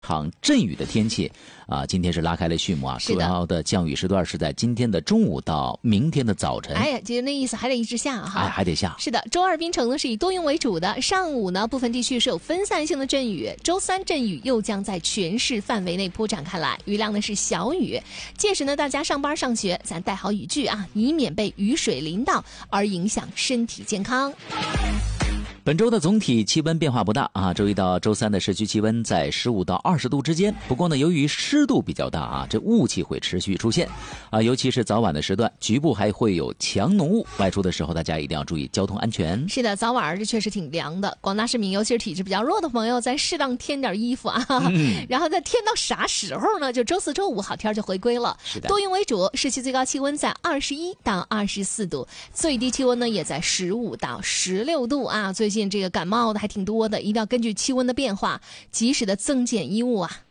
场阵雨的天气今天是拉开了序幕啊，主要的降雨时段是在今天的中午到明天的早晨。 哎呀，其实那意思还得一直下哈， 还得下。 是的，周二槟城呢是以多云为主的，上午呢部分地区是有分散性的阵雨，周三阵雨又将在全市范围内铺展开来，雨量呢是小雨，届时呢大家上班上学咱带好雨具啊，以免被雨水淋到而影响身体健康。 本周的总体气温变化不大啊，周一到周三的市区气温在15到20度之间。不过呢，由于湿度比较大啊，这雾气会持续出现啊，尤其是早晚的时段，局部还会有强浓雾。外出的时候，大家一定要注意交通安全。 是的，早晚这确实挺凉的。广大市民，尤其是体质比较弱的朋友，咱适当添点衣服啊。然后再添到啥时候呢？就周四周五好天就回归了。 是的， 多云为主，市区最高气温在21到24度，最低气温呢也在15到16度啊。最近这个感冒的还挺多的，一定要根据气温的变化及时的增减衣物啊。